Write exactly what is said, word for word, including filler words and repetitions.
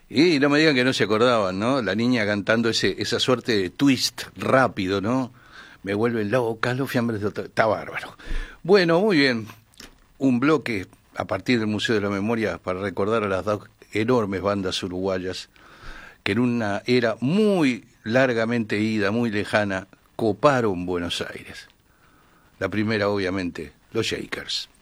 Y no me digan que no se acordaban, ¿no? La niña cantando ese esa suerte de twist rápido, ¿no? Me vuelve loca, los fiambres de otra... Está bárbaro. Bueno, muy bien. Un bloque a partir del Museo de la Memoria para recordar a las dos enormes bandas uruguayas que en una era muy largamente ida, muy lejana, coparon Buenos Aires. La primera, obviamente, los Shakers.